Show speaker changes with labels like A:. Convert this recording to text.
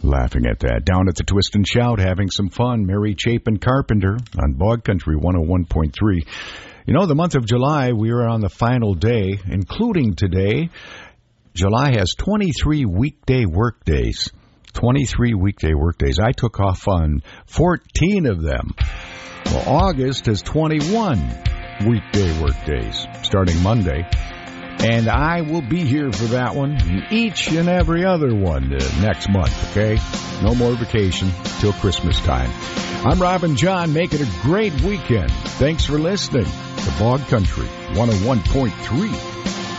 A: laughing at that. Down at the Twist and Shout, having some fun. Mary Chapin Carpenter on Bog Country 101.3. You know, the month of July, we are on the final day, including today. July has 23 weekday work days. 23 weekday work days. I took off on 14 of them. Well, August has 21 weekday work days, starting Monday. And I will be here for that one, and each and every other one next month, okay? No more vacation till Christmas time. I'm Robin John. Make it a great weekend. Thanks for listening to Bog Country 101.3.